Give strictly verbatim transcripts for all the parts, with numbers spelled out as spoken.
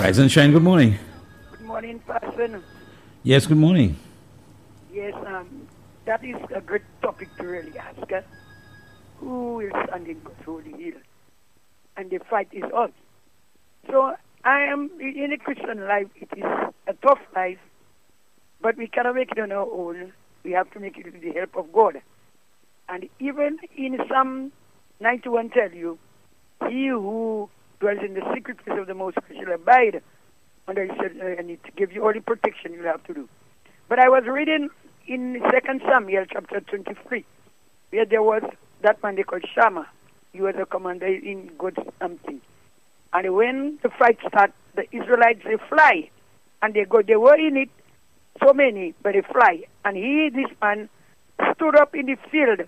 Rise and shine, good morning. Good morning, Pastor. Yes, good morning. Yes, um, that is a great topic to really ask. Uh, who is standing through the hill? And the fight is on. So I am, in a Christian life, it is a tough life, but we cannot make it on our own. We have to make it with the help of God. And even in Psalm ninety-one tell you, he who dwells in the secret place of the Most High shall abide under his shelter, and it gives you all the protection you have to do. But I was reading in Second Samuel chapter twenty-three, where there was that man they called Shammah. He was a commander in God's something. And when the fight started, the Israelites, they fly. And they go, they were in it, so many, but they fly. And he, this man, stood up in the field.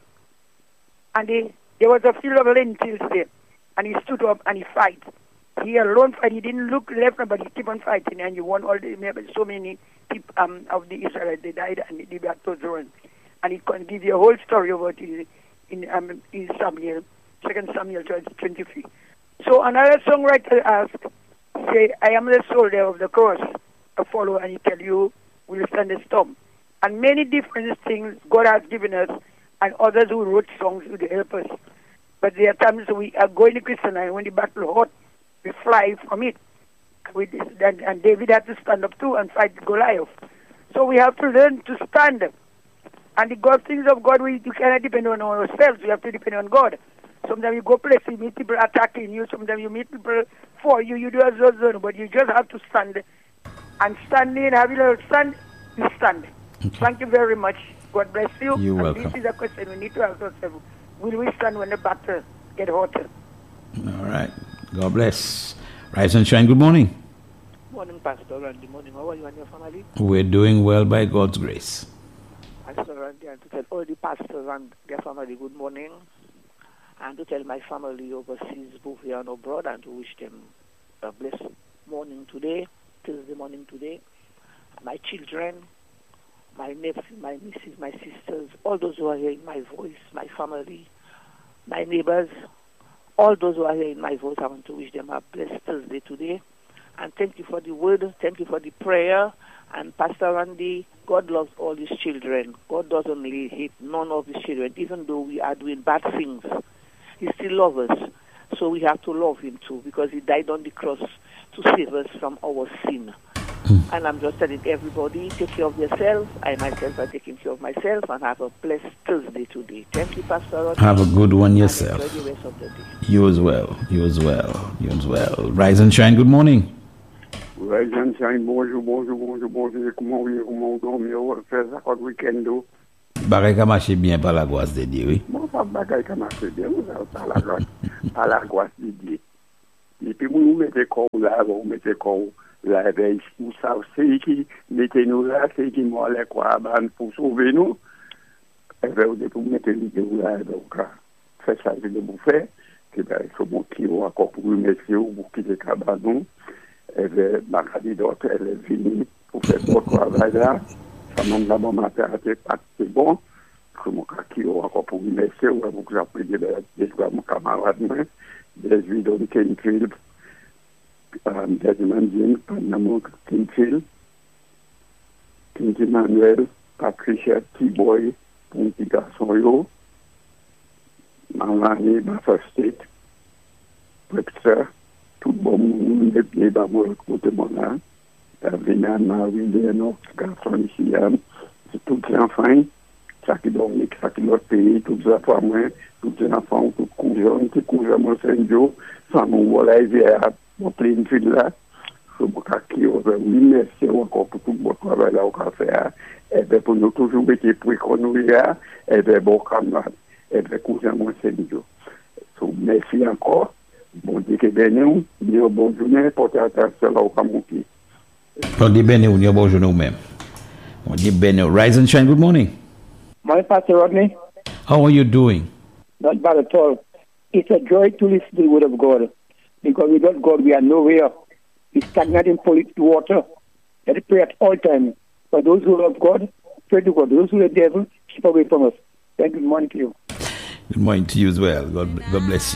And they, there was a field of lentils there. And he stood up and he fight. He alone fight. He didn't look left, but he kept on fighting. And he won all the, so many people um, of the Israelites, they died and the battle was won. And he can give you a whole story about it in, um, in Samuel, Second Samuel twenty-three. So another songwriter asked, say, I am the soldier of the cross, a follower, and he tell you, will stand the storm. And many different things God has given us, and others who wrote songs will help us. But there are times we are going to Christian, and when the battle hot, we fly from it. We, and, and David had to stand up too and fight Goliath. So we have to learn to stand. And the God things of God, we, we cannot depend on ourselves. We have to depend on God. Sometimes you go places, you meet people attacking you. Sometimes you meet people for you. You do as well, but you just have to stand. And standing, having a stand, you stand. Okay. Thank you very much. God bless you. You're and welcome. This is a question we need to ask ourselves. Will we stand when the battle get hotter? All right. God bless. Rise and shine. Good morning. Morning, Pastor Randy. Morning. How are you and your family? We're doing well by God's grace. Pastor Randy, and to tell all the pastors and their family good morning, and to tell my family overseas, both here and abroad, and to wish them a blessed morning today, Tuesday morning today. My children, my nephew, my nieces, my sisters, all those who are hearing my voice, my family, my neighbors, all those who are hearing my voice, I want to wish them a blessed Thursday today. And thank you for the word, thank you for the prayer. And Pastor Randy, God loves all his children. God doesn't really hate none of his children, even though we are doing bad things. He still loves us. So we have to love him too, because he died on the cross to save us from our sin. Mm. And I'm just telling everybody, take care of yourself. I myself are taking care of myself, and have a blessed Thursday today. Thank you, Pastor Randy. Have a good one yourself. And enjoy the rest of the day. You as well. You as well. You as well. Rise and shine. Good morning. Rise and shine. Bonjour, bonjour, bonjour, bonjour. Comment vous comment dormir? Faire ça quand week-end. Bagay ka marche bien par la grâce de Dieu, oui. Bon, ça bagay ka marche bien par la grâce, par la grâce de Dieu. Et puis vous mettez corps là, vous mettez corps là, ben vous savez c'est qui mettez nous là, c'est qui moi les quoi ban pour sauver nous. Et ben vous mettez nous là, donc fait ça de vous faire, que ben faut mon qui encore pour remercier ou pour quitter cabanon. Et bien, ma candidate, elle est venue pour faire son travail là. Ça m'a dit, bon, ma terre, c'est bon. Je m'en ai encore pour remercier, ou pour que j'appelle des mon camarade, des huiles de Kenfield, des Mandines, Panama Kenfield, Kinti Manuel, Patricia T-Boy, pour un petit garçon, yo, Malani, Buffer State, Webster, tout bon monde, les pieds dans mon côté, mon là. Vinan, Marie, Léonard, garçon ici, c'est tous les enfants, ça qui dorment, ça qui leur pays, tous les enfants, tous les enfants, tous les cousins, tous les cousins, mon Saint-Joe, ça m'en voilà, il y a mon plein fil là. Je me cache, oui, merci encore pour tout le travail là, au café, et bien pour nous toujours mettre pour qu'on nous y a, et bien bon camarade, et bien cousin, mon Saint-Joe. Merci encore. Bon Dieu que béni, Dieu bonne journée, portez attention là au Kamouki. On dit béni ou bon journée ou même. On dit béni. Rise and shine. Good morning. Morning, Pastor Rodney. How are you doing? Not bad at all. It's a joy to listen to the word of God. Because without God, we are nowhere. We stagnate in polluted water. Let us pray at all times. For those who love God, pray to God. Those who love the devil, keep away from us. Thank you. Good morning to you. Good morning to you as well. God, God bless you.